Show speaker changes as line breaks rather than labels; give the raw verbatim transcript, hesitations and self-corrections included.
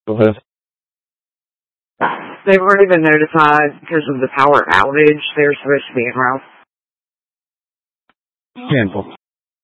Go ahead.
They've already been notified because of the power outage. They're supposed to be en route.
Cancel.